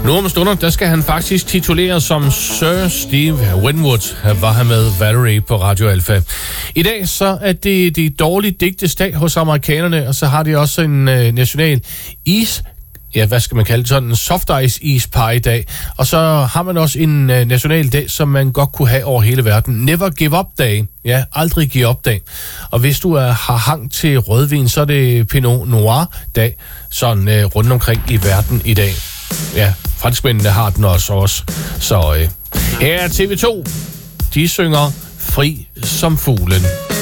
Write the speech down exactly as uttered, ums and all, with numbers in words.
Nu om stunder, der skal han faktisk tituleres som Sir Steve Winwood, var han med Valerie på Radio Alpha. I dag så er det de dårlige digtesdag hos amerikanerne, og så har de også en øh, national is ja, hvad skal man kalde det, sådan en soft ice ispie dag. Og så har man også en øh, national dag, som man godt kunne have over hele verden. Never give up dag. Ja, aldrig give op dag. Og hvis du er, har hang til rødvin, så er det Pinot Noir dag, sådan øh, rundt omkring i verden i dag. Ja, franskmændene har den også også. Så øh, her er T V to. De synger Fri som fuglen.